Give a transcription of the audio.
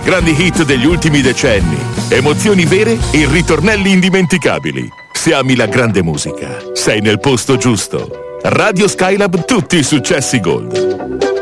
grandi hit degli ultimi decenni, emozioni vere e ritornelli indimenticabili. Se ami la grande musica, sei nel posto giusto. Radio Skylab, tutti i successi Gold.